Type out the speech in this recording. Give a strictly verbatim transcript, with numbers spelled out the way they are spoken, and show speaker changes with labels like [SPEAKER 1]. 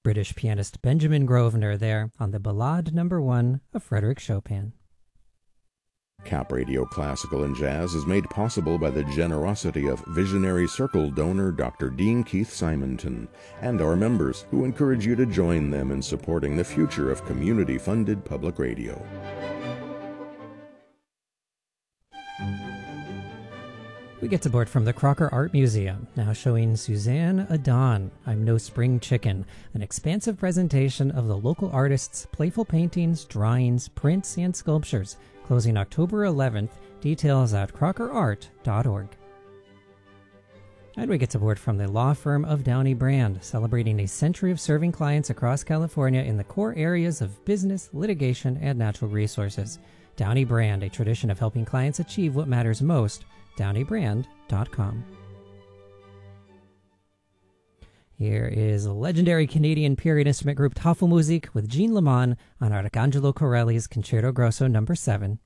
[SPEAKER 1] British pianist Benjamin Grosvenor there on the Ballade Number One of Frédéric Chopin.
[SPEAKER 2] Cap Radio Classical and Jazz is made possible by the generosity of Visionary Circle donor Doctor Dean Keith Simonton and our members, who encourage you to join them in supporting the future of community-funded public radio.
[SPEAKER 1] We get support from the Crocker Art Museum, now showing Suzanne Adon, I'm No Spring Chicken, an expansive presentation of the local artists' playful paintings, drawings, prints, and sculptures, closing October eleventh. Details at crocker art dot org. And we get support from the law firm of Downey Brand, celebrating a century of serving clients across California in the core areas of business, litigation, and natural resources. Downey Brand, a tradition of helping clients achieve what matters most. downey brand dot com. Here is legendary Canadian period instrument group Tafelmusik with Jean Lemon on Arcangelo Corelli's Concerto Grosso number seven.